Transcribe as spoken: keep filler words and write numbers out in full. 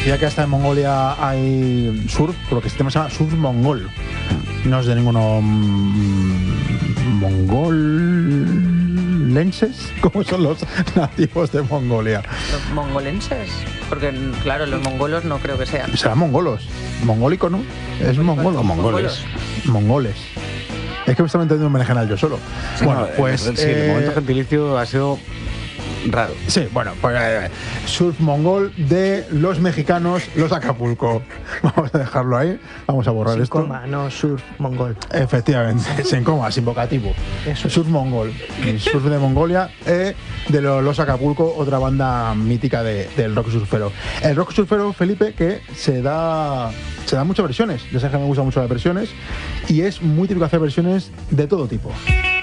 decía que hasta en Mongolia hay surf, por lo que este tema se llama surf mongol. No es de ninguno mmm, mongolenses, como son los nativos de Mongolia. ¿Los mongolenses? Porque, claro, los mongolos no creo que sean. Serán mongolos. Mongólico, ¿no? Es mongolo. Mongoles. Mongoles. Es que me estaba entendiendo un menejanal yo solo. Sí, bueno, no, pues. sí, eh, el momento gentilicio ha sido raro. Sí, bueno, pues eh, surf mongol de los mexicanos, los Acapulco. Vamos a dejarlo ahí. Vamos a borrar Sin esto. coma, no surf mongol. Efectivamente, sin coma, sin vocativo. Eso es. Surf mongol. Surf de Mongolia, eh, de lo- los Acapulco, otra banda mítica de- del rock surfero. El rock surfero, Felipe, que se da. Se dan muchas versiones. Ya sabes que me gustan mucho las versiones. Y es muy típico hacer versiones de todo tipo.